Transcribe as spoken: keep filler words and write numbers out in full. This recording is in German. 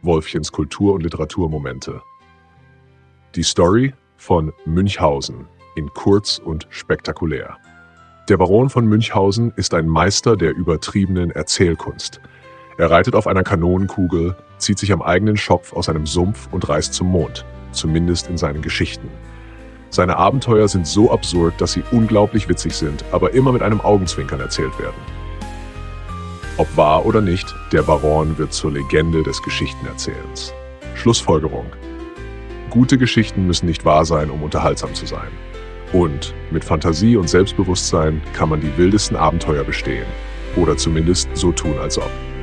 Wolfchens Kultur- und Literaturmomente. Die Story von Münchhausen in kurz und spektakulär. Der Baron von Münchhausen ist ein Meister der übertriebenen Erzählkunst. Er reitet auf einer Kanonenkugel, zieht sich am eigenen Schopf aus einem Sumpf und reist zum Mond, zumindest in seinen Geschichten. Seine Abenteuer sind so absurd, dass sie unglaublich witzig sind, aber immer mit einem Augenzwinkern erzählt werden. Ob wahr oder nicht, der Baron wird zur Legende des Geschichtenerzählens. Schlussfolgerung: Gute Geschichten müssen nicht wahr sein, um unterhaltsam zu sein. Und mit Fantasie und Selbstbewusstsein kann man die wildesten Abenteuer bestehen. Oder zumindest so tun, als ob.